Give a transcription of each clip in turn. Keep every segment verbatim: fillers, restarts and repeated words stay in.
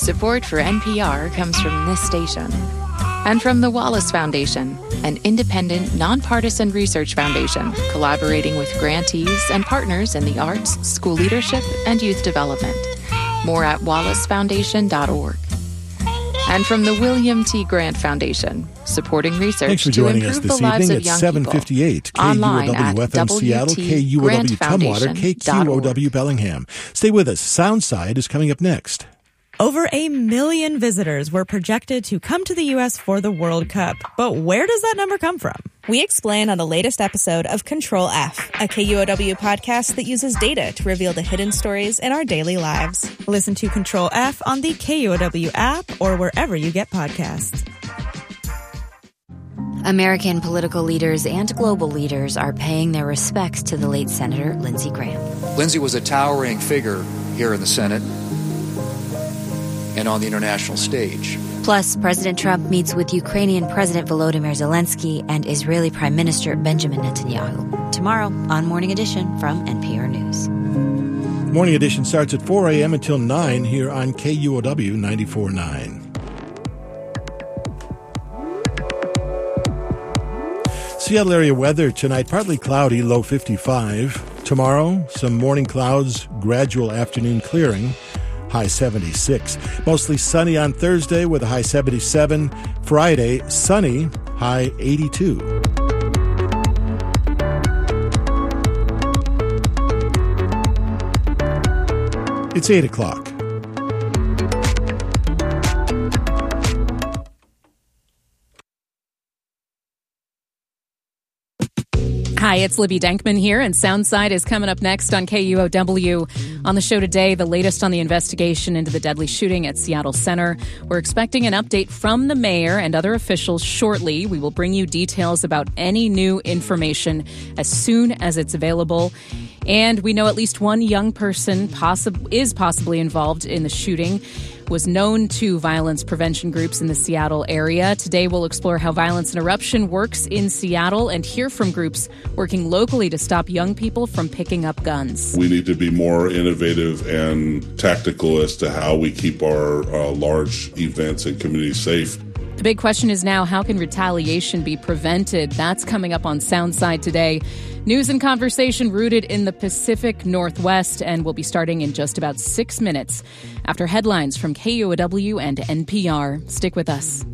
Support for N P R comes from this station and from the Wallace Foundation, an independent, nonpartisan research foundation collaborating with grantees and partners in the arts, school leadership, and youth development. More at wallace foundation dot org. And from the William T. Grant Foundation, supporting research Thanks for to joining improve us this the lives evening of at young seven people. fifty-eight, K U O Online W at F M Seattle, K U O W Tumwater, K Q O W Bellingham. Stay with us. Soundside is coming up next. Over a million visitors were projected to come to the U S for the World Cup. But where does that number come from? We explain on the latest episode of Control F, a K U O W podcast that uses data to reveal the hidden stories in our daily lives. Listen to Control F on the K U O W app or wherever you get podcasts. American political leaders and global leaders are paying their respects to the late Senator Lindsey Graham. Lindsey was a towering figure here in the Senate and on the international stage. Plus, President Trump meets with Ukrainian President Volodymyr Zelensky and Israeli Prime Minister Benjamin Netanyahu. Tomorrow on Morning Edition from N P R News. Morning Edition starts at four a.m. until nine here on K U O W ninety-four point nine. Seattle area weather tonight, partly cloudy, low fifty-five. Tomorrow, some morning clouds, gradual afternoon clearing, high seventy-six. Mostly sunny on Thursday with a high seventy-seven. Friday, sunny, high eighty-two. It's eight o'clock. Hi, it's Libby Denkman here, and Soundside is coming up next on K U O W. On the show today, the latest on the investigation into the deadly shooting at Seattle Center. We're expecting an update from the mayor and other officials shortly. We will bring you details about any new information as soon as it's available. And we know at least one young person possi- is possibly involved in the shooting, was known to violence prevention groups in the Seattle area. Today, we'll explore how violence interruption works in Seattle and hear from groups working locally to stop young people from picking up guns. We need to be more innovative and tactical as to how we keep our uh, large events and communities safe. The big question is now, how can retaliation be prevented? That's coming up on Soundside today. News and conversation rooted in the Pacific Northwest, and we'll be starting in just about six minutes after headlines from K U O W and N P R. Stick with us.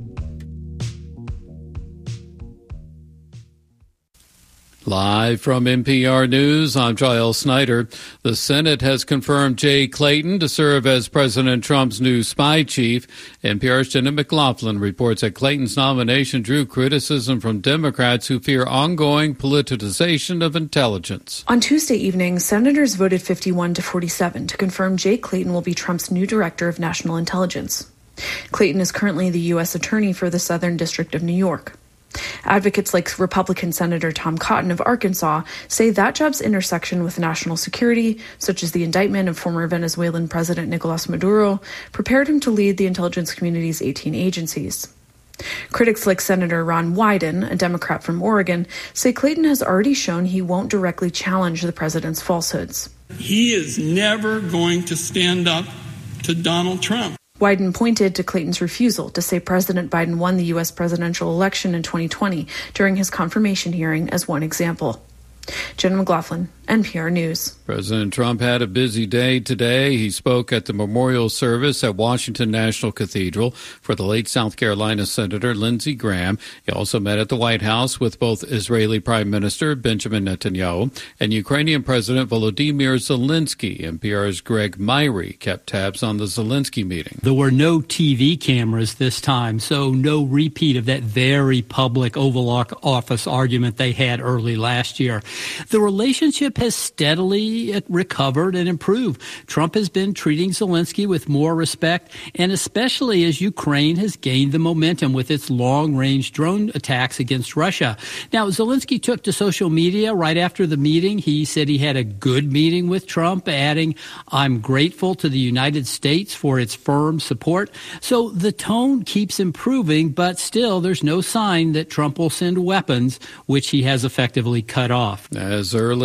Live from N P R News, I'm Giles Snyder. The Senate has confirmed Jay Clayton to serve as President Trump's new spy chief. N P R's Jenna McLaughlin reports that Clayton's nomination drew criticism from Democrats who fear ongoing politicization of intelligence. On Tuesday evening, senators voted fifty-one to forty-seven to confirm Jay Clayton will be Trump's new director of national intelligence. Clayton is currently the U S attorney for the Southern District of New York. Advocates like Republican Senator Tom Cotton of Arkansas say that job's intersection with national security, such as the indictment of former Venezuelan President Nicolas Maduro, prepared him to lead the intelligence community's eighteen agencies. Critics like Senator Ron Wyden, a Democrat from Oregon, say Clayton has already shown he won't directly challenge the president's falsehoods. He is never going to stand up to Donald Trump. Wyden pointed to Clayton's refusal to say President Biden won the U S presidential election in twenty twenty during his confirmation hearing as one example. Jenna McLaughlin, N P R News. President Trump had a busy day today. He spoke at the memorial service at Washington National Cathedral for the late South Carolina Senator Lindsey Graham. He also met at the White House with both Israeli Prime Minister Benjamin Netanyahu and Ukrainian President Volodymyr Zelensky. N P R's Greg Myrie kept tabs on the Zelensky meeting. There were no T V cameras this time, so no repeat of that very public Oval Office argument they had early last year. The relationship has steadily recovered and improved. Trump has been treating Zelensky with more respect, and especially as Ukraine has gained the momentum with its long-range drone attacks against Russia. Now, Zelensky took to social media right after the meeting. He said he had a good meeting with Trump, adding, "I'm grateful to the United States for its firm support." So the tone keeps improving, but still there's no sign that Trump will send weapons, which he has effectively cut off. As early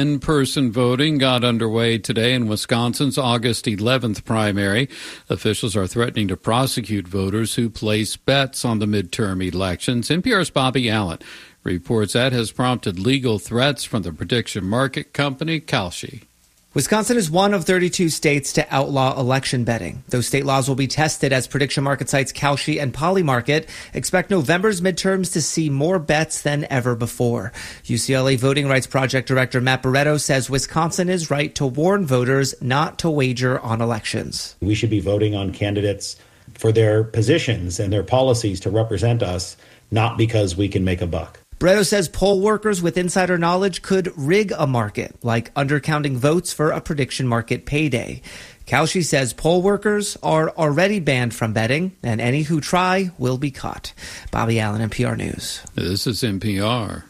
in-person voting got underway today in Wisconsin's August eleventh primary. Officials are threatening to prosecute voters who place bets on the midterm elections. N P R's Bobby Allen reports that has prompted legal threats from the prediction market company Kalshi. Wisconsin is one of thirty-two states to outlaw election betting. Those state laws will be tested as prediction market sites Kalshi and Polymarket expect November's midterms to see more bets than ever before. U C L A Voting Rights Project Director Matt Barreto says Wisconsin is right to warn voters not to wager on elections. We should be voting on candidates for their positions and their policies to represent us, not because we can make a buck. Barreto says poll workers with insider knowledge could rig a market, like undercounting votes for a prediction market payday. Kalshi says poll workers are already banned from betting, and any who try will be caught. Bobby Allen, N P R News. This is N P R.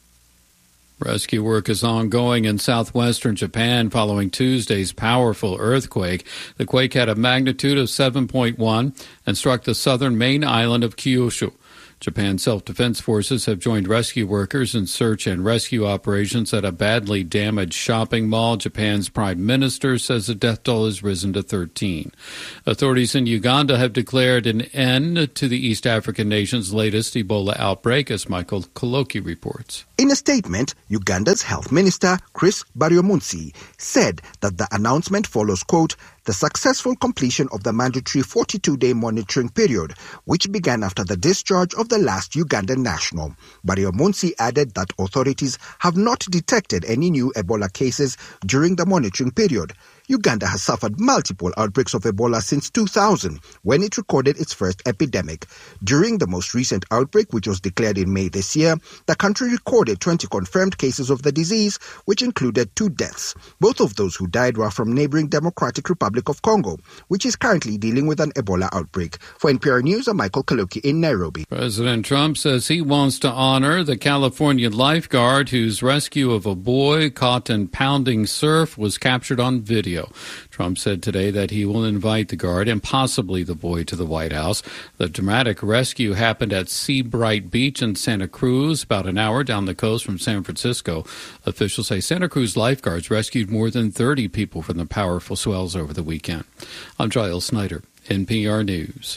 Rescue work is ongoing in southwestern Japan following Tuesday's powerful earthquake. The quake had a magnitude of seven point one and struck the southern main island of Kyushu. Japan's self-defense forces have joined rescue workers in search and rescue operations at a badly damaged shopping mall. Japan's prime minister says the death toll has risen to thirteen. Authorities in Uganda have declared an end to the East African nation's latest Ebola outbreak, as Michael Koloki reports. In a statement, Uganda's Health Minister, Chris Baryomunsi, said that the announcement follows, quote, the successful completion of the mandatory forty-two day monitoring period, which began after the discharge of the last Ugandan national. Baryomunsi added that authorities have not detected any new Ebola cases during the monitoring period. Uganda has suffered multiple outbreaks of Ebola since two thousand, when it recorded its first epidemic. During the most recent outbreak, which was declared in May this year, the country recorded twenty confirmed cases of the disease, which included two deaths. Both of those who died were from neighboring Democratic Republic of Congo, which is currently dealing with an Ebola outbreak. For N P R News, I'm Michael Kaloki in Nairobi. President Trump says he wants to honor the California lifeguard whose rescue of a boy caught in pounding surf was captured on video. Trump said today that he will invite the guard and possibly the boy to the White House. The dramatic rescue happened at Seabright Beach in Santa Cruz, about an hour down the coast from San Francisco. Officials say Santa Cruz lifeguards rescued more than thirty people from the powerful swells over the weekend. I'm Giles Snyder, N P R News.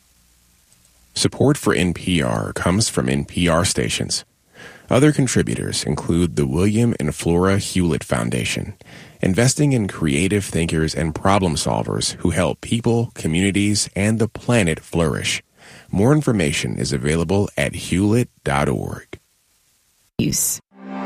Support for N P R comes from N P R stations. Other contributors include the William and Flora Hewlett Foundation, investing in creative thinkers and problem solvers who help people, communities, and the planet flourish. More information is available at hewlett dot org. Use.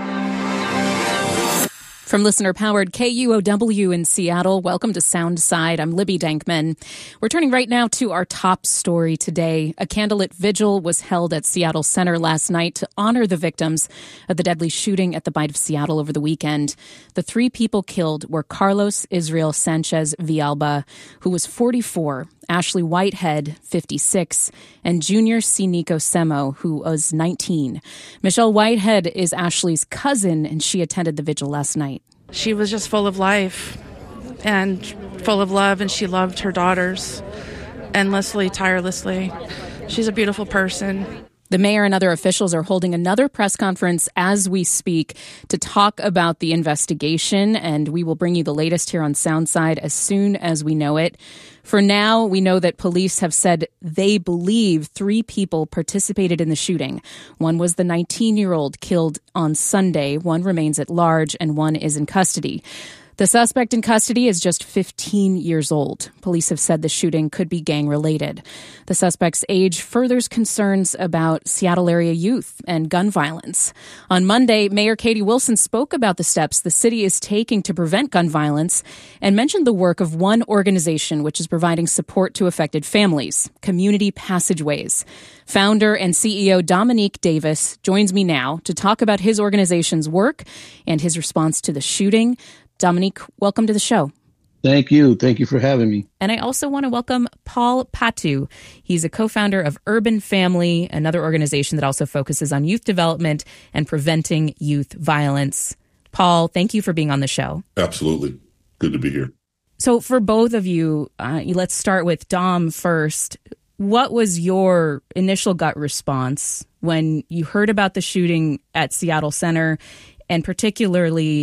From listener-powered K U O W in Seattle, welcome to Soundside. I'm Libby Dankman. We're turning right now to our top story today. A candlelit vigil was held at Seattle Center last night to honor the victims of the deadly shooting at the Bight of Seattle over the weekend. The three people killed were Carlos Israel Sanchez Villalba, who was forty-four, Ashley Whitehead, fifty-six, and Junior C. Nico Semo, who was nineteen. Michelle Whitehead is Ashley's cousin, and she attended the vigil last night. She was just full of life and full of love, and she loved her daughters endlessly, tirelessly. She's a beautiful person. The mayor and other officials are holding another press conference as we speak to talk about the investigation, and we will bring you the latest here on Soundside as soon as we know it. For now, we know that police have said they believe three people participated in the shooting. One was the nineteen-year-old killed on Sunday, one remains at large, and one is in custody. The suspect in custody is just fifteen years old. Police have said the shooting could be gang-related. The suspect's age furthers concerns about Seattle area youth and gun violence. On Monday, Mayor Katie Wilson spoke about the steps the city is taking to prevent gun violence and mentioned the work of one organization which is providing support to affected families, Community Passageways. Founder and C E O Dominique Davis joins me now to talk about his organization's work and his response to the shooting. Dominique, welcome to the show. Thank you. Thank you for having me. And I also want to welcome Paul Patu. He's a co-founder of Urban Family, another organization that also focuses on youth development and preventing youth violence. Paul, thank you for being on the show. Absolutely. Good to be here. So for both of you, uh, let's start with Dom first. What was your initial gut response when you heard about the shooting at Seattle Center, and particularly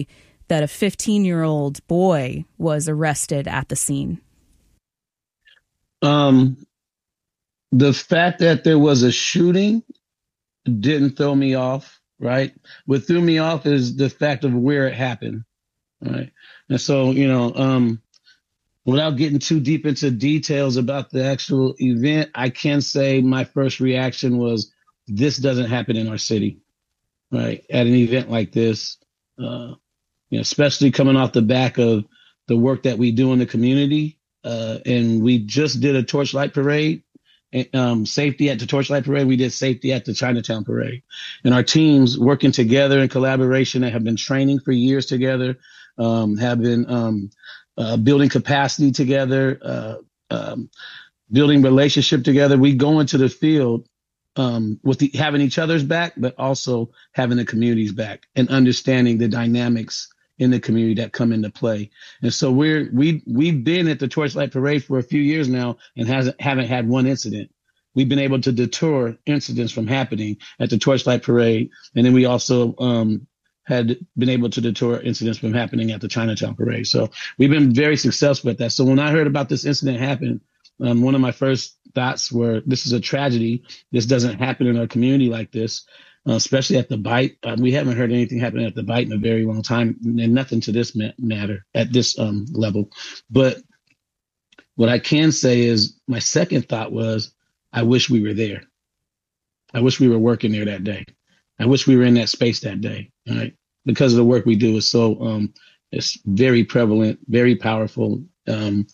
that a fifteen-year-old boy was arrested at the scene? Um, the fact that there was a shooting didn't throw me off, right? What threw me off is the fact of where it happened, right? And so, you know, um, without getting too deep into details about the actual event, I can say my first reaction was, this doesn't happen in our city, right? At an event like this, uh, you know, especially coming off the back of the work that we do in the community. Uh, and we just did a torchlight parade, um, safety at the torchlight parade. We did safety at the Chinatown parade, and our teams working together in collaboration that have been training for years together, um, have been um, uh, building capacity together, uh, um, building relationship together. We go into the field um, with the, having each other's back, but also having the community's back and understanding the dynamics in the community that come into play. And so we're, we, we've been at the Torchlight Parade for a few years now and hasn't, haven't had one incident. We've been able to deter incidents from happening at the Torchlight Parade. And then we also um, had been able to deter incidents from happening at the Chinatown Parade. So we've been very successful at that. So when I heard about this incident happen, um, one of my first thoughts were, this is a tragedy. This doesn't happen in our community like this. Uh, especially at the Bite. Uh, we haven't heard anything happening at the Bite in a very long time, and nothing to this ma- matter at this um, level. But what I can say is my second thought was, I wish we were there. I wish we were working there that day. I wish we were in that space that day, right? Because of the work we do is so, um, it's very prevalent, very powerful, um,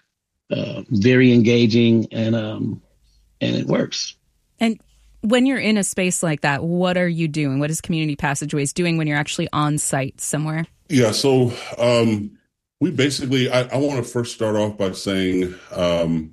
uh, very engaging, and um, and it works. And when you're in a space like that, what are you doing? What is Community Passageways doing when you're actually on site somewhere? Yeah, so um, we basically, I, I want to first start off by saying, um,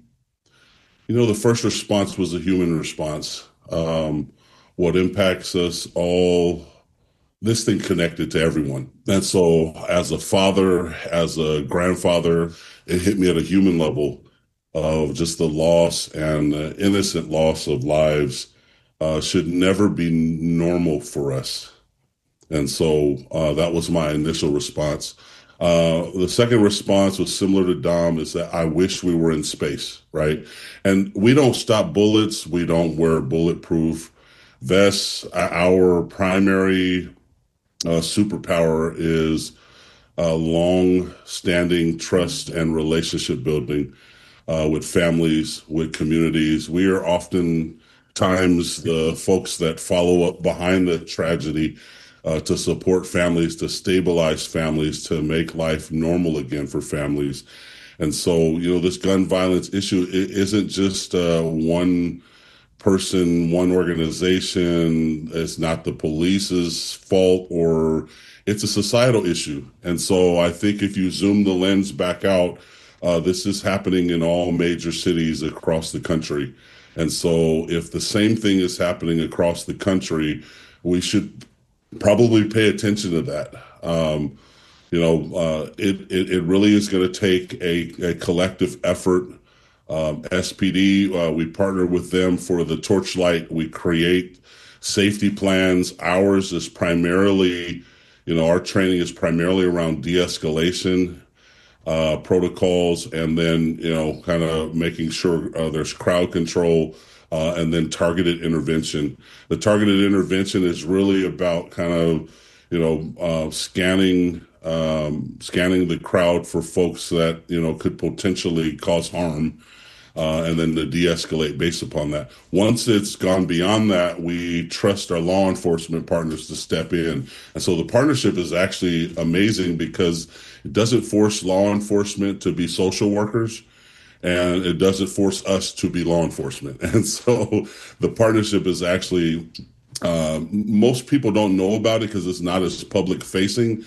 you know, the first response was a human response. Um, what impacts us all, this thing connected to everyone. And so as a father, as a grandfather, it hit me at a human level of just the loss and uh, innocent loss of lives. Uh, should never be normal for us. And so uh, that was my initial response. Uh, the second response was similar to Dom, is that I wish we were in space, right? And we don't stop bullets. We don't wear bulletproof vests. Our primary uh, superpower is uh, long-standing trust and relationship building uh, with families, with communities. We are often times the folks that follow up behind the tragedy uh, to support families, to stabilize families, to make life normal again for families. And so, you know, this gun violence issue, it isn't just uh, one person, one organization. It's not the police's fault, or it's a societal issue. And so I think if you zoom the lens back out, uh, this is happening in all major cities across the country. And so if the same thing is happening across the country, we should probably pay attention to that. Um, you know, uh, it, it, it really is going to take a, a collective effort. Um, S P D, uh, we partner with them for the Torchlight. We create safety plans. Ours is primarily, you know, our training is primarily around de-escalation Uh, protocols, and then, you know, kind of making sure uh, there's crowd control, uh, and then targeted intervention. The targeted intervention is really about kind of, you know, uh, scanning, um, scanning the crowd for folks that, you know, could potentially cause harm, uh, and then to de-escalate based upon that. Once it's gone beyond that, we trust our law enforcement partners to step in. And so the partnership is actually amazing because it doesn't force law enforcement to be social workers, and it doesn't force us to be law enforcement. And so the partnership is actually, uh, most people don't know about it because it's not as public facing.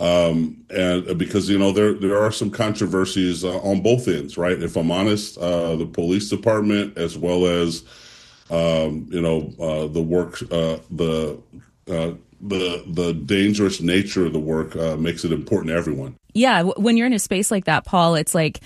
Um, and because, you know, there, there are some controversies uh, on both ends, right? If I'm honest, uh, the police department, as well as, um, you know, uh, the work, uh, the, uh, the, the dangerous nature of the work uh, makes it important to everyone. Yeah. When you're in a space like that, Paul, it's like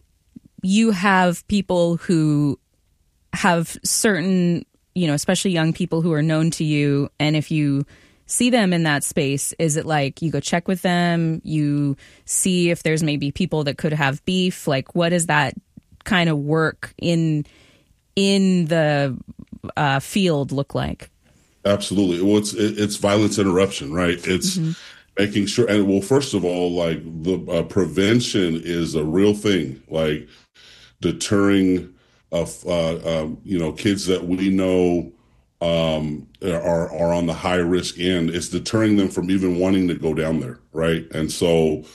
you have people who have certain, you know, especially young people who are known to you. And if you see them in that space? Is it like you go check with them, you see if there's maybe people that could have beef? Like, what is that kind of work in in the uh, field look like? Absolutely. Well, it's it's violence interruption, right? It's mm-hmm. making sure. And well, first of all, like the uh, prevention is a real thing. Like deterring of uh, um, you know kids that we know um, are are on the high risk end. It's deterring them from even wanting to go down there, right? And so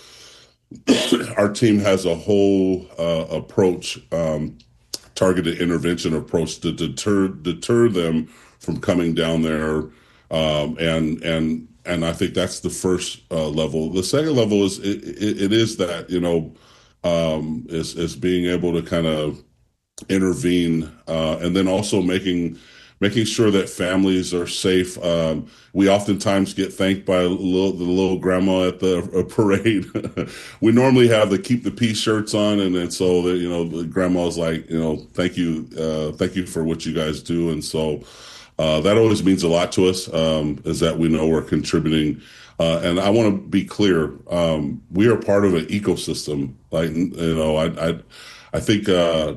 our team has a whole uh, approach, um, targeted intervention approach to deter deter them from coming down there, um, and and and I think that's the first uh, level. The second level is it, it, it is that you know um, is is being able to kind of intervene, uh, and then also making making sure that families are safe. Um, we oftentimes get thanked by little, the little grandma at the uh, parade. We normally have the keep the peace shirts on, and then so that you know the grandma's like you know thank you uh, thank you for what you guys do, and so. Uh, that always means a lot to us, um, is that we know we're contributing. Uh, and I want to be clear, um, we are part of an ecosystem. Like, you know, I, I, I think, uh,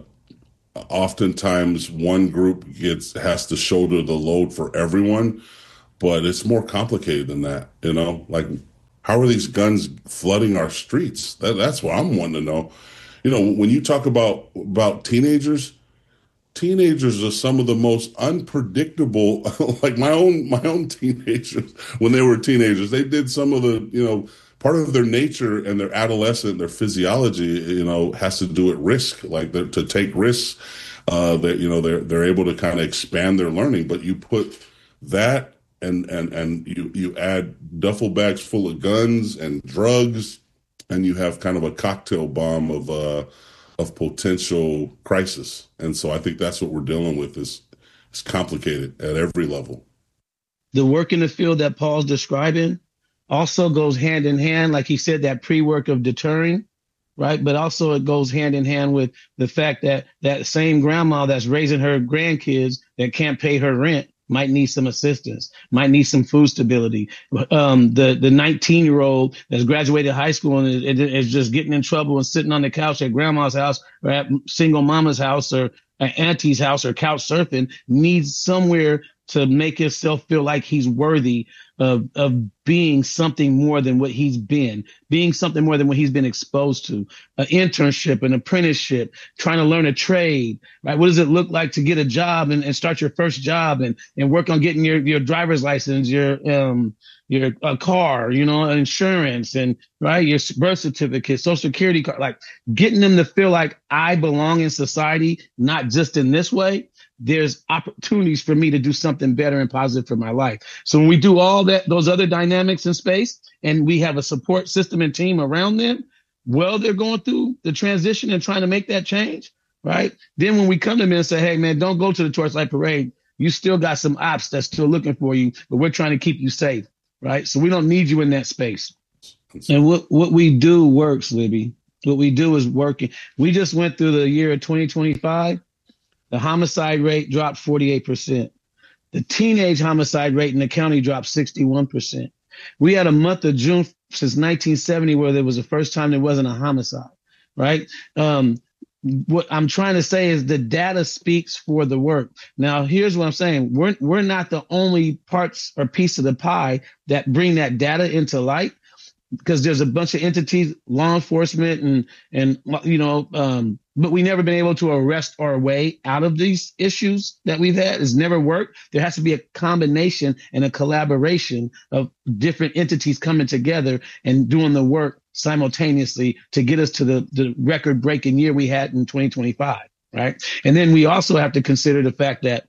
oftentimes one group gets, has to shoulder the load for everyone, but it's more complicated than that. You know, like how are these guns flooding our streets? That, that's what I'm wanting to know. You know, when you talk about, about teenagers, Teenagers are some of the most unpredictable, like my own my own teenagers, when they were teenagers, they did some of the, you know, part of their nature and their adolescent, their physiology, you know, has to do with risk, like to take risks, uh, that, you know, they're, they're able to kind of expand their learning. But you put that and, and, and you, you add duffel bags full of guns and drugs, and you have kind of a cocktail bomb of, uh, of potential crisis. And so I think that's what we're dealing with is it's complicated at every level. The work in the field that Paul's describing also goes hand in hand, like he said, that pre-work of deterring, right? But also it goes hand in hand with the fact that that same grandma that's raising her grandkids that can't pay her rent might need some assistance, might need some food stability. Um, the the nineteen year old that's graduated high school and is, is just getting in trouble and sitting on the couch at grandma's house or at single mama's house or at auntie's house or couch surfing needs somewhere to make himself feel like he's worthy of of being something more than what he's been, being something more than what he's been exposed to, an internship, an apprenticeship, trying to learn a trade, right? What does it look like to get a job and, and start your first job and, and work on getting your, your driver's license, your, um, your uh, car, you know, insurance and right, your birth certificate, social security card, like getting them to feel like I belong in society, not just in this way. There's opportunities for me to do something better and positive for my life. So when we do all that, those other dynamics in space, and we have a support system and team around them, while they're going through the transition and trying to make that change, right? Then when we come to them and say, hey, man, don't go to the Torchlight Parade. You still got some ops that's still looking for you, but we're trying to keep you safe, right? So we don't need you in that space. And what, what we do works, Libby. What we do is working. We just went through the year of twenty twenty-five. The homicide rate dropped forty-eight percent. The teenage homicide rate in the county dropped sixty-one percent. We had a month of June since nineteen seventy where there was the first time there wasn't a homicide, right? Um, what I'm trying to say is the data speaks for the work. Now, here's what I'm saying. We're, we're not the only parts or piece of the pie that bring that data into light, because there's a bunch of entities, law enforcement and, and you know, um, but we never been able to arrest our way out of these issues that we've had. It's never worked. There has to be a combination and a collaboration of different entities coming together and doing the work simultaneously to get us to the, the record-breaking year we had in twenty twenty-five, right? And then we also have to consider the fact that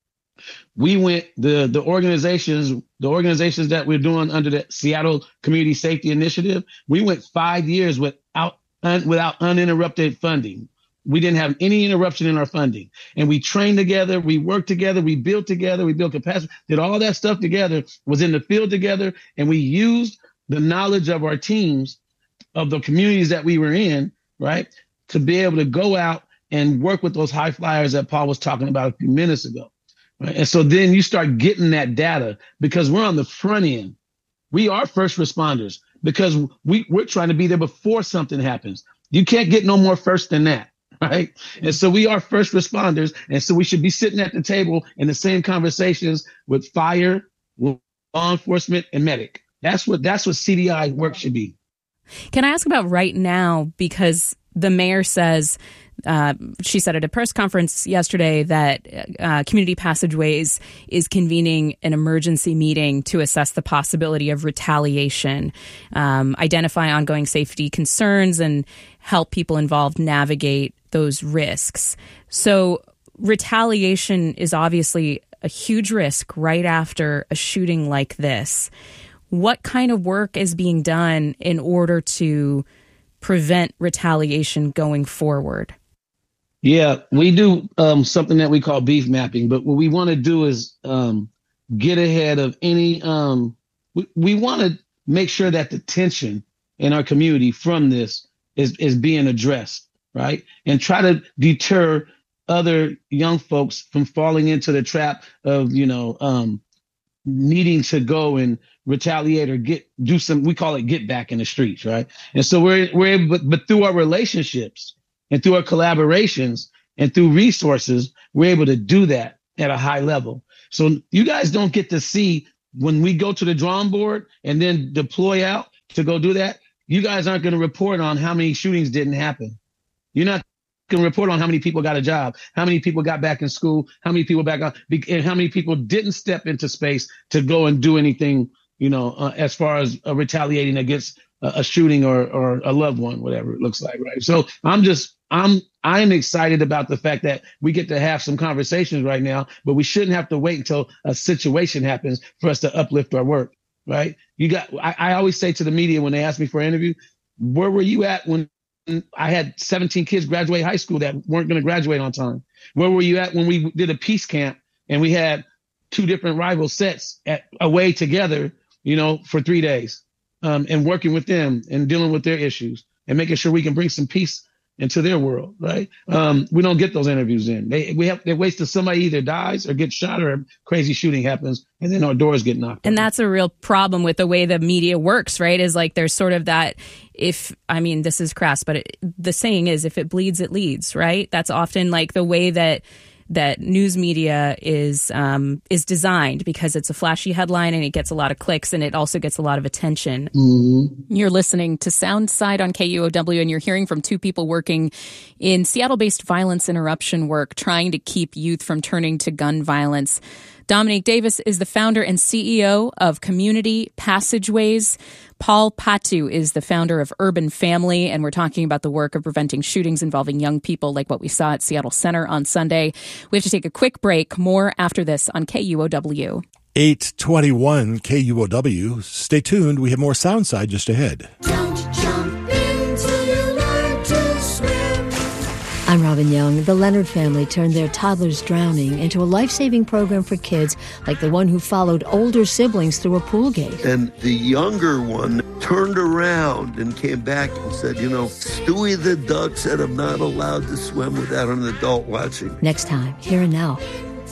we went, the, the organizations, the organizations that we're doing under the Seattle Community Safety Initiative, we went five years without un, without uninterrupted funding. We didn't have any interruption in our funding. And we trained together, we worked together, we built together, we built capacity, did all that stuff together, was in the field together, and we used the knowledge of our teams, of the communities that we were in, right, to be able to go out and work with those high flyers that Paul was talking about a few minutes ago. Right? And so then you start getting that data because we're on the front end. We are first responders because we, we're trying to be there before something happens. You can't get no more first than that, right? And so we are first responders. And so we should be sitting at the table in the same conversations with fire, with law enforcement, and medic. That's what that's what C D I work should be. Can I ask about right now? Because the mayor says, uh, she said at a press conference yesterday that uh, Community Passageways is convening an emergency meeting to assess the possibility of retaliation, um, identify ongoing safety concerns, and help people involved navigate those risks. So retaliation is obviously a huge risk right after a shooting like this. What kind of work is being done in order to prevent retaliation going forward? Yeah, we do um, something that we call beef mapping, but what we want to do is um, get ahead of any, um, we, we want to make sure that the tension in our community from this is, is being addressed, right? And try to deter other young folks from falling into the trap of, you know, um, needing to go and retaliate or get do some, we call it get back in the streets, right? And so we're we're able, but, but through our relationships and through our collaborations and through resources, we're able to do that at a high level. So you guys don't get to see when we go to the drawing board and then deploy out to go do that. You guys aren't going to report on how many shootings didn't happen. You're not can report on how many people got a job, how many people got back in school, how many people back on, and how many people didn't step into space to go and do anything, you know, uh, as far as uh, retaliating against uh, a shooting or or a loved one, whatever it looks like, right? So I'm just, I'm, I'm excited about the fact that we get to have some conversations right now, but we shouldn't have to wait until a situation happens for us to uplift our work, right? You got, I, I always say to the media when they ask me for an interview, where were you at when I had seventeen kids graduate high school that weren't going to graduate on time? Where were you at when we did a peace camp and we had two different rival sets at, away together, you know, for three days um, and working with them and dealing with their issues and making sure we can bring some peace into their world, right? Um, we don't get those interviews in. They we have they wait till somebody either dies or gets shot or a crazy shooting happens, and then our doors get knocked. And that's a real problem with the way the media works, right? Is like there's sort of that, if, I mean, this is crass, but it, the saying is, if it bleeds, it leads, right? That's often like the way that that news media is um, is designed, because it's a flashy headline and it gets a lot of clicks and it also gets a lot of attention. Mm-hmm. You're listening to Soundside on K U O W, and you're hearing from two people working in Seattle-based violence interruption work, trying to keep youth from turning to gun violence. Dominique Davis is the founder and C E O of Community Passageways. Paul Patu is the founder of Urban Family, and we're talking about the work of preventing shootings involving young people like what we saw at Seattle Center on Sunday. We have to take a quick break. More after this on K U O W. eight twenty-one K U O W. Stay tuned. We have more Soundside just ahead. Don't jump in till you learn to swim. I'm Robin Young. The Leonard family turned their toddlers drowning into a life-saving program for kids like the one who followed older siblings through a pool gate. And the younger one turned around and came back and said, you know, Stewie the duck said I'm not allowed to swim without an adult watching. Next time, Here and Now.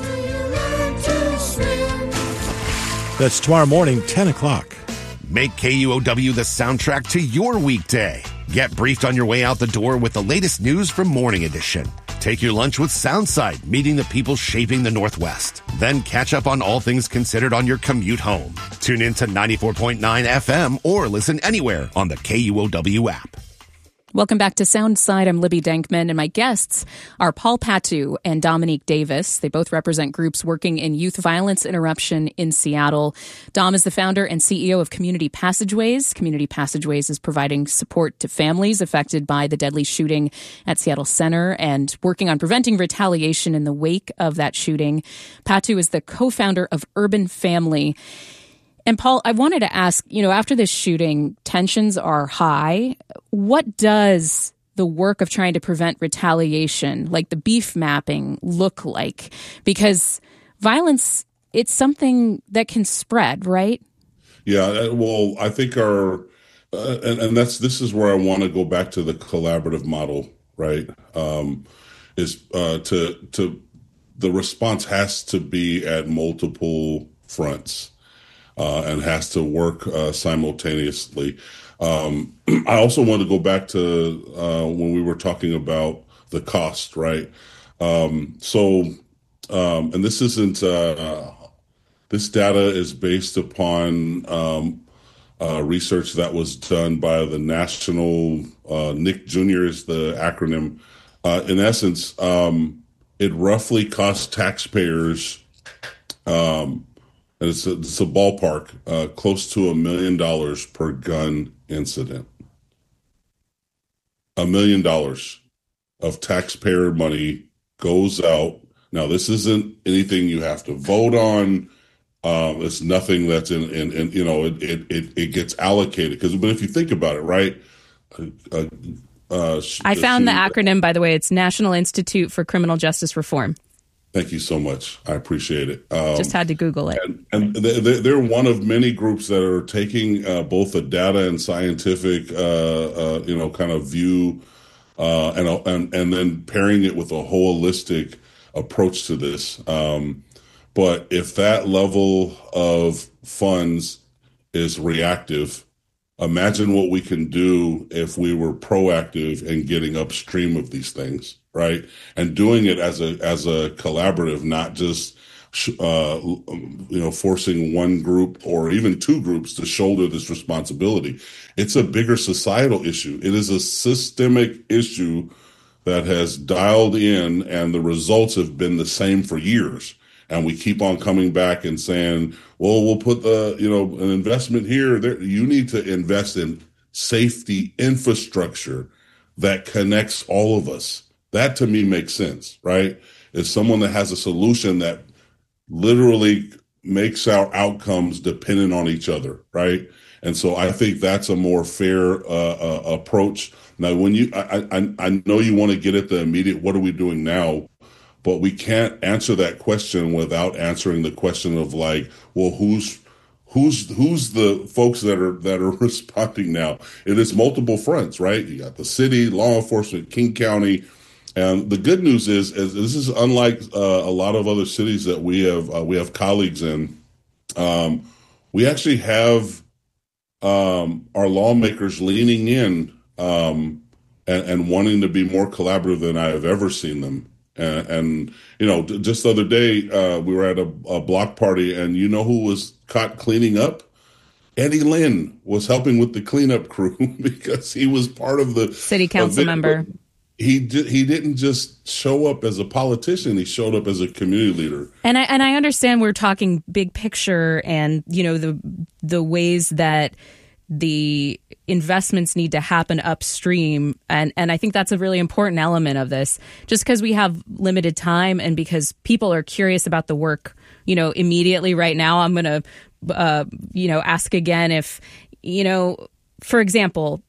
That's tomorrow morning, ten o'clock. Make K U O W the soundtrack to your weekday. Get briefed on your way out the door with the latest news from Morning Edition. Take your lunch with Soundside, meeting the people shaping the Northwest. Then catch up on all things considered on your commute home. Tune in to ninety-four point nine F M or listen anywhere on the K U O W app. Welcome back to Soundside. I'm Libby Denkman, and my guests are Paul Patu and Dominique Davis. They both represent groups working in youth violence interruption in Seattle. Dom is the founder and C E O of Community Passageways. Community Passageways is providing support to families affected by the deadly shooting at Seattle Center and working on preventing retaliation in the wake of that shooting. Patu is the co-founder of Urban Family. And Paul, I wanted to ask, you know, after this shooting, tensions are high. What does the work of trying to prevent retaliation, like the beef mapping, look like? Because violence, it's something that can spread, right? Yeah, well, I think our, uh, and, and that's, this is where I want to go back to the collaborative model, right? Um, is uh, to, to the response has to be at multiple fronts uh, and has to work uh, simultaneously. Um, I also want to go back to uh, when we were talking about the cost, right? Um, so, um, and this isn't, uh, this data is based upon um, uh, research that was done by the National, uh, N I C Junior is the acronym. Uh, in essence, um, it roughly costs taxpayers, um, and it's a, it's a ballpark, uh, close to a million dollars per gun incident. A million dollars of taxpayer money goes out. Now, this isn't anything you have to vote on. Um, it's nothing that's in, in, in you know, it, it, it, it gets allocated. Because, but if you think about it, right? Uh, uh, I found the acronym, by the way. It's National Institute for Criminal Justice Reform. Thank you so much. I appreciate it. Um, Just had to Google it. And, and they, they're one of many groups that are taking uh, both a data and scientific, uh, uh, you know, kind of view, uh, and, and and then pairing it with a holistic approach to this. Um, but if that level of funds is reactive, imagine what we can do if we were proactive in getting upstream of these things, right? And doing it as a as a collaborative, not just uh, you know forcing one group or even two groups to shoulder this responsibility. It's a bigger societal issue. It is a systemic issue that has dialed in, and the results have been the same for years. And we keep on coming back and saying, well, we'll put the, you know, an investment here. There, you need to invest in safety infrastructure that connects all of us. That to me makes sense, right? It's someone that has a solution that literally makes our outcomes dependent on each other, right? And so I think that's a more fair uh, uh, approach. Now, when you, I, I, I know you want to get at the immediate, what are we doing now? But we can't answer that question without answering the question of like, well, who's who's who's the folks that are that are responding now? It is multiple fronts, right? You got the city, law enforcement, King County, and the good news is, is this is unlike uh, a lot of other cities that we have uh, we have colleagues in. Um, we actually have um, our lawmakers leaning in um, and, and wanting to be more collaborative than I have ever seen them. And, and, you know, just the other day, uh, we were at a, a block party, and you know who was caught cleaning up? Eddie Lynn was helping with the cleanup crew because he was part of the city council member. He di- he didn't just show up as a politician; he showed up as a community leader. And I and I understand we're talking big picture, and you know the the ways that the investments need to happen upstream. And, and I think that's a really important element of this, just because we have limited time and because people are curious about the work, you know, immediately right now. I'm going to, uh, you know, ask again if, you know, for example,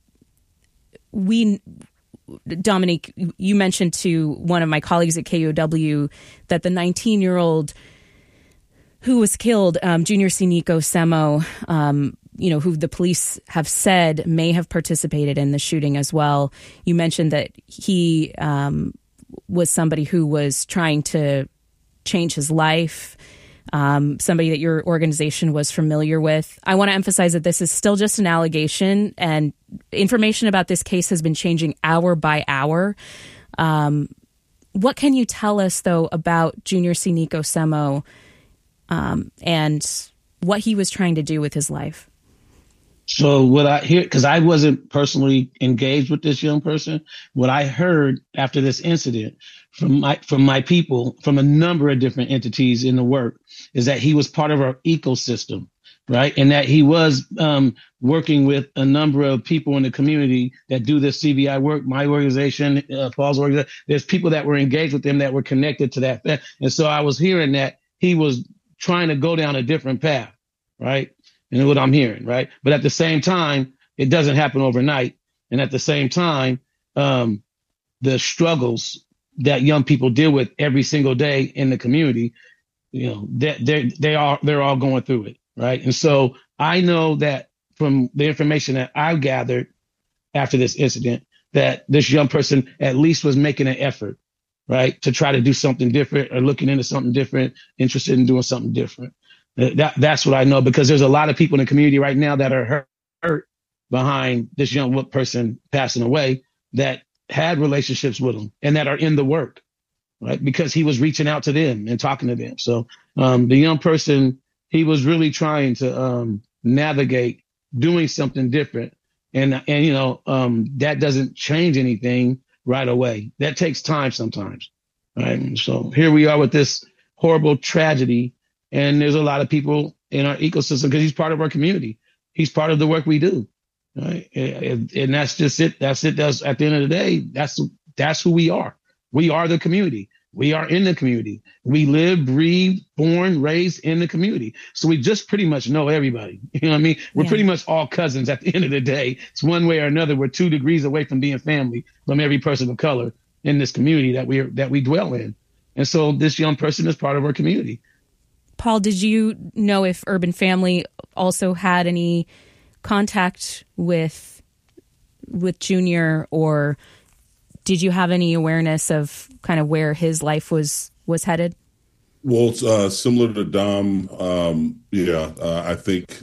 we, Dominique, you mentioned to one of my colleagues at K U O W that the nineteen year old who was killed, um, Junior Siniko Semo, um, you know, who the police have said may have participated in the shooting as well. You mentioned that he um, was somebody who was trying to change his life, um, somebody that your organization was familiar with. I want to emphasize that this is still just an allegation, and information about this case has been changing hour by hour. Um, what can you tell us, though, about Junior Siniko Semo um, and what he was trying to do with his life? So what I hear, because I wasn't personally engaged with this young person, what I heard after this incident from my from my people, from a number of different entities in the work, is that he was part of our ecosystem, right? And that he was um, working with a number of people in the community that do this C V I work, my organization, uh, Paul's organization. There's people that were engaged with him that were connected to that. And so I was hearing that he was trying to go down a different path, right? And what I'm hearing, right? But at the same time, it doesn't happen overnight. And at the same time, um, the struggles that young people deal with every single day in the community, you know, they they they are they're all going through it, right? And so I know that from the information that I gathered after this incident, that this young person at least was making an effort, right? To try to do something different or looking into something different, interested in doing something different. That that's what I know, because there's a lot of people in the community right now that are hurt, hurt behind this young person passing away that had relationships with him and that are in the work, right? Because he was reaching out to them and talking to them. So um, the young person, he was really trying to um, navigate doing something different. And, and you know, um, that doesn't change anything right away. That takes time sometimes, right? And so here we are with this horrible tragedy. And there's a lot of people in our ecosystem because he's part of our community. He's part of the work we do. Right? And, and that's just it. That's it. That's at the end of the day, that's that's who we are. We are the community. We are in the community. We live, breathe, born, raised in the community. So we just pretty much know everybody. You know what I mean? We're yeah. pretty much all cousins at the end of the day. It's one way or another. We're two degrees away from being family from every person of color in this community that we are, that we dwell in. And so this young person is part of our community. Paul, did you know if Urban Family also had any contact with with Junior, or did you have any awareness of kind of where his life was was headed? Well, it's uh, similar to Dom. Um, yeah, uh, I think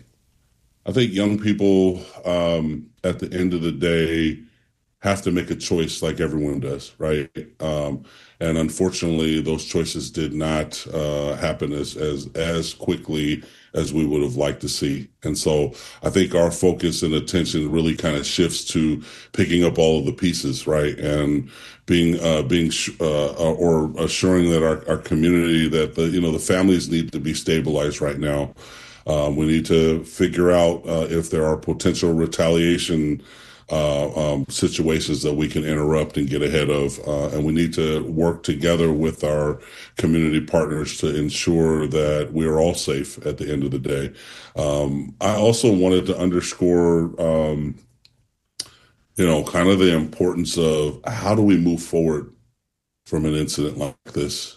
I think young people um, at the end of the day have to make a choice like everyone does, right? Um, and unfortunately, those choices did not uh, happen as as as quickly as we would have liked to see. And so I think our focus and attention really kind of shifts to picking up all of the pieces, right? And being, uh, being, uh, or assuring that our, our community, that the, you know, the families need to be stabilized right now. Um, we need to figure out uh, if there are potential retaliation Uh, um, situations that we can interrupt and get ahead of. Uh, and we need to work together with our community partners to ensure that we are all safe at the end of the day. Um, I also wanted to underscore, um, you know, kind of the importance of how do we move forward from an incident like this?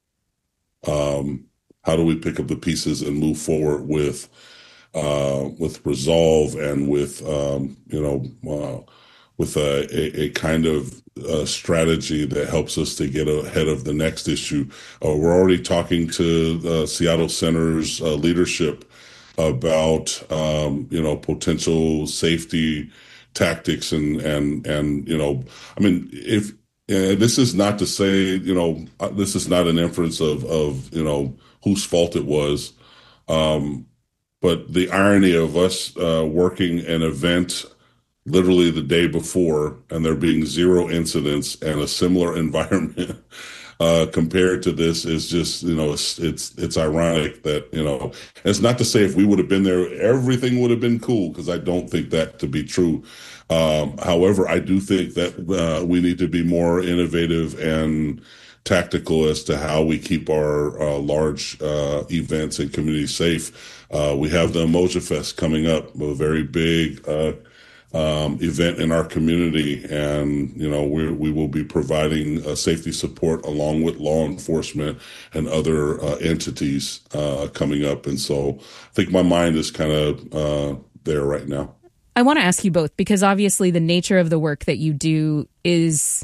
Um, how do we pick up the pieces and move forward with Uh, with resolve and with, um, you know, uh, with a, a, a kind of uh, strategy that helps us to get ahead of the next issue. Uh, we're already talking to the Seattle Center's uh, leadership about, um, you know, potential safety tactics and, and, and, you know, I mean, if uh, this is not to say, you know, uh, this is not an inference of, of, you know, whose fault it was. Um, But the irony of us uh, working an event literally the day before and there being zero incidents and a similar environment uh, compared to this is just, you know, it's, it's, it's ironic that, you know, it's not to say if we would have been there, everything would have been cool, because I don't think that to be true. Um, however, I do think that uh, we need to be more innovative and tactical as to how we keep our uh, large uh, events and communities safe. Uh, we have the Emoji Fest coming up, a very big uh, um, event in our community, and you know we we will be providing uh, safety support along with law enforcement and other uh, entities uh, coming up. And so I think my mind is kind of uh, there right now. I want to ask you both, because obviously the nature of the work that you do is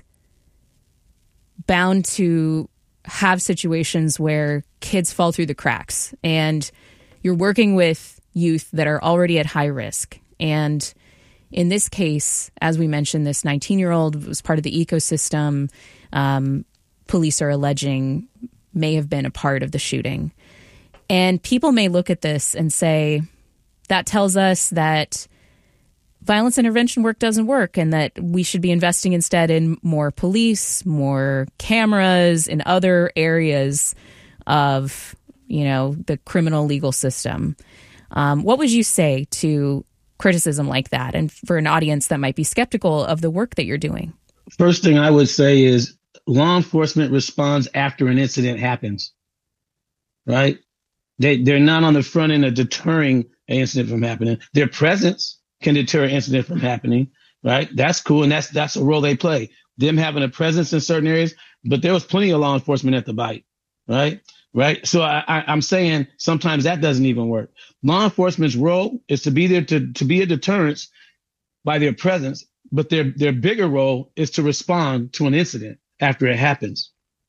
bound to have situations where kids fall through the cracks, and you're working with youth that are already at high risk. And in this case, as we mentioned, this nineteen-year-old was part of the ecosystem. Um, police are alleging may have been a part of the shooting. And people may look at this and say, that tells us that violence intervention work doesn't work, and that we should be investing instead in more police, more cameras, in other areas of, you know, the criminal legal system. Um, what would you say to criticism like that, and for an audience that might be skeptical of the work that you're doing? First thing I would say is law enforcement responds after an incident happens, right? They, they're not on the front end of deterring an incident from happening. Their presence can deter an incident from happening, right? That's cool, and that's that's a role they play. Them having a presence in certain areas, but there was plenty of law enforcement at the bite, right? Right. So I, I, I'm saying sometimes that doesn't even work. Law enforcement's role is to be there to, to be a deterrence by their presence, but their their bigger role is to respond to an incident after it happens.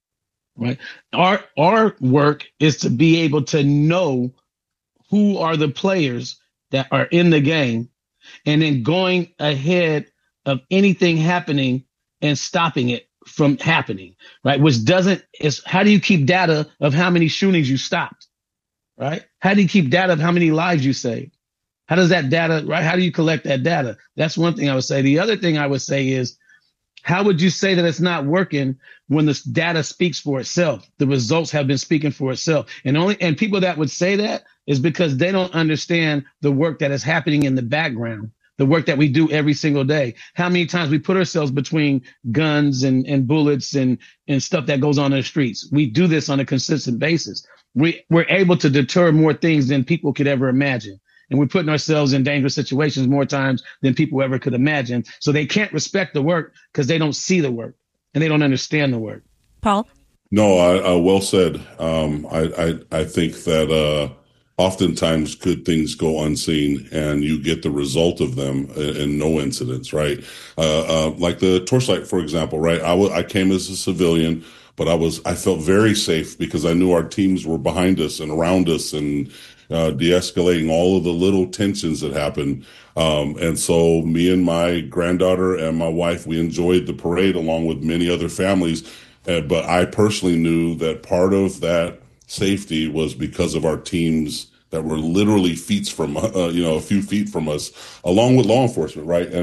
right? Our our work is to be able to know who are the players that are in the game, and then going ahead of anything happening and stopping it from happening, right? Which doesn't is how do you keep data of how many shootings you stopped, right? How do you keep data of how many lives you saved? How does that data, right? How do you collect that data? That's one thing I would say. The other thing I would say is, how would you say that it's not working when the data speaks for itself? The results have been speaking for itself. And only and people that would say that is because they don't understand the work that is happening in the background, the work that we do every single day. How many times we put ourselves between guns and, and bullets and, and stuff that goes on in the streets. We do this on a consistent basis. We, we're able to deter more things than people could ever imagine. And we're putting ourselves in dangerous situations more times than people ever could imagine. So they can't respect the work because they don't see the work and they don't understand the work. Paul? No, I, uh, well said. Um, I, I, I think that uh, oftentimes good things go unseen and you get the result of them and, and no incidents, right? Uh, uh, like the Torchlight, for example, right? I, w- I came as a civilian, but I was I felt very safe because I knew our teams were behind us and around us and Uh, de-escalating all of the little tensions that happen. Um, and so me and my granddaughter and my wife, we enjoyed the parade along with many other families. Uh, but I personally knew that part of that safety was because of our teams that were literally feet from, uh, you know, a few feet from us, along with law enforcement, right? And